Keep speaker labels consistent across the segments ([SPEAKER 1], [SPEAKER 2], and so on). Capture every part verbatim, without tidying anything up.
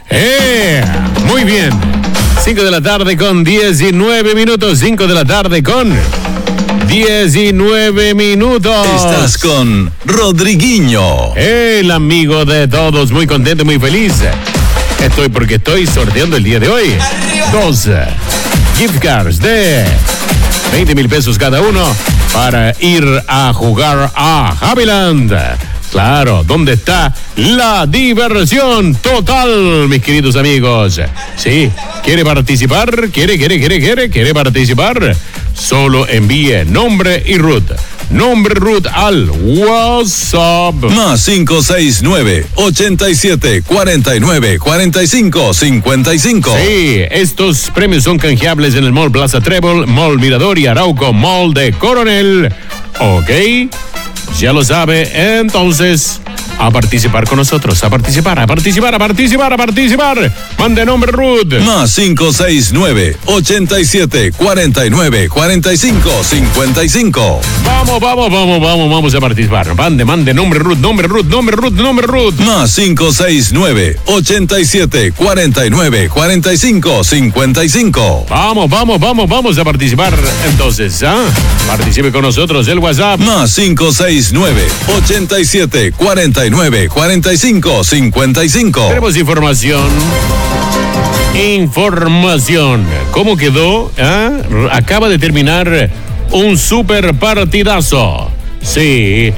[SPEAKER 1] ¡Eh! Muy bien. cinco de la tarde con diecinueve minutos. cinco de la tarde con diecinueve minutos.
[SPEAKER 2] Estás con Rodriguinho,
[SPEAKER 1] el amigo de todos. Muy contento, muy feliz. Estoy porque estoy sorteando el día de hoy dos gift cards de veinte mil pesos cada uno para ir a jugar a Happyland. Claro, ¿dónde está la diversión total, mis queridos amigos? Sí, ¿quiere participar? ¿Quiere, quiere, quiere, quiere, quiere participar? Solo envíe nombre y root. Nombre root al WhatsApp.
[SPEAKER 2] Más cinco seis nueve, ochenta y siete, cuarenta y nueve, cuarenta y cinco, cincuenta y cinco.
[SPEAKER 1] Sí, estos premios son canjeables en el Mall Plaza Trébol, Mall Mirador y Arauco Mall de Coronel. Ok, ya lo sabe, entonces a participar con nosotros, a participar, a participar, a participar, a participar. Mande nombre root.
[SPEAKER 2] Más cinco seis nueve, ochenta y siete, cuarenta y nueve, cuarenta y cinco, cincuenta y cinco.
[SPEAKER 1] Vamos, vamos, vamos, vamos, vamos a participar. Mande, mande nombre root, nombre root, nombre root, nombre root.
[SPEAKER 2] Más cinco seis nueve, ochenta y siete, cuarenta y nueve, cuarenta y cinco, cincuenta y cinco.
[SPEAKER 1] Vamos, vamos, vamos, vamos a participar. Entonces, ¿ah? Participe con nosotros, el WhatsApp.
[SPEAKER 2] Más cinco seis nueve, ochenta y siete, cuarenta y nueve, cuarenta y cinco, cincuenta y cinco.
[SPEAKER 1] Tenemos información. Información. ¿Cómo quedó? ¿Ah? Acaba de terminar un super partidazo. Sí,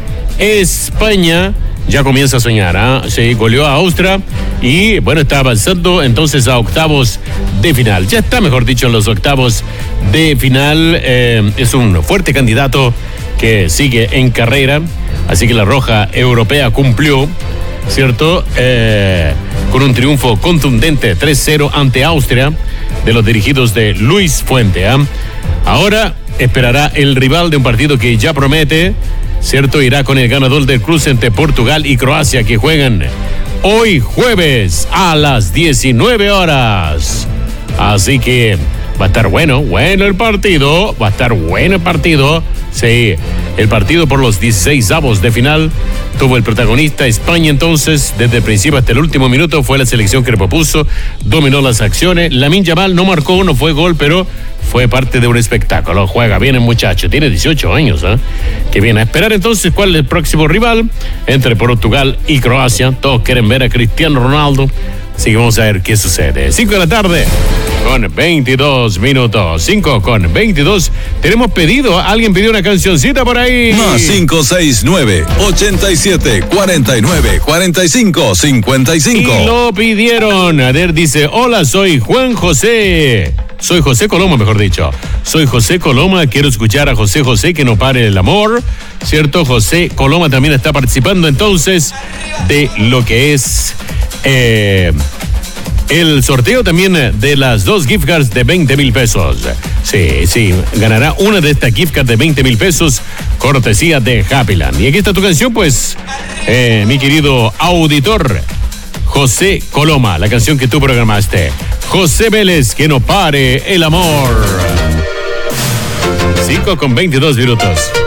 [SPEAKER 1] España ya comienza a soñar, ¿ah? Sí, goleó a Austria y, bueno, está avanzando entonces a octavos de final. Ya está, mejor dicho, en los octavos de final. Eh, es un fuerte candidato que sigue en carrera, así que la Roja Europea cumplió, ¿cierto? Eh, con un triunfo contundente tres cero ante Austria de los dirigidos de Luis Fuente, ¿eh? Ahora esperará el rival de un partido que ya promete, ¿cierto? Irá con el ganador del cruce entre Portugal y Croacia, que juegan hoy jueves a las diecinueve horas. Así que va a estar bueno, bueno el partido, va a estar bueno el partido. Sí, el partido por los dieciséis avos de final tuvo el protagonista España. Entonces, desde el principio hasta el último minuto fue la selección que le propuso, dominó las acciones. Lamine Yamal no marcó, no fue gol, pero fue parte de un espectáculo. Juega bien el muchacho, tiene dieciocho años, ¿eh? Que viene a esperar entonces cuál es el próximo rival entre Portugal y Croacia. Todos quieren ver a Cristiano Ronaldo, así que vamos a ver qué sucede. cinco de la tarde con veintidós minutos. cinco con veintidós. Tenemos pedido, alguien pidió una cancioncita por ahí.
[SPEAKER 2] Más cinco seis nueve, ochenta y siete, cuarenta y nueve, cuarenta y cinco, cincuenta y cinco.
[SPEAKER 1] Y lo pidieron. Ader dice: hola, soy Juan José. Soy José Coloma, mejor dicho. Soy José Coloma, quiero escuchar a José José, que no pare el amor, ¿cierto? José Coloma también está participando entonces de lo que es eh, el sorteo también de las dos gift cards de veinte mil pesos. Sí, sí, ganará una de estas gift cards de veinte mil pesos, cortesía de Happyland. Y aquí está tu canción, pues, eh, mi querido auditor José Coloma, la canción que tú programaste. José Vélez, que no pare el amor. cinco con veintidós minutos.